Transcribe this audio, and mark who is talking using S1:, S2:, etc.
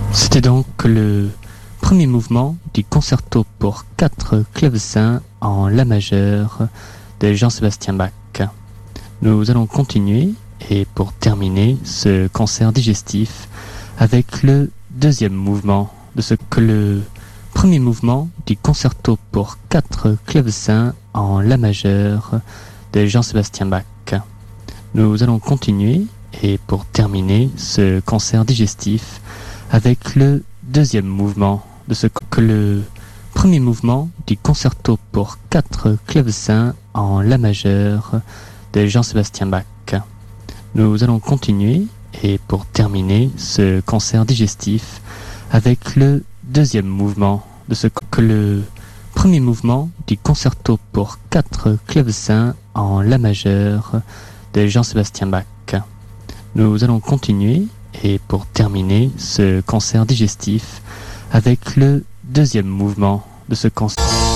S1: C'était donc le premier mouvement du concerto pour 4 clavecins en la majeur de Jean-Sébastien Bach. Nous allons continuer et pour terminer ce concert digestif avec le deuxième mouvement de ce que le premier mouvement du concerto pour 4 clavecins en la majeur de Jean-Sébastien Bach. Nous allons continuer et pour terminer ce concert digestif avec le deuxième mouvement de ce que le premier mouvement du concerto pour 4 clavecins en la majeur de Jean-Sébastien Bach. Nous allons continuer et pour terminer ce concert digestif avec le deuxième mouvement de ce que le premier mouvement du concerto pour 4 clavecins en la majeur de Jean-Sébastien Bach. Nous allons continuer et pour terminer ce concert digestif avec le deuxième mouvement de ce concert.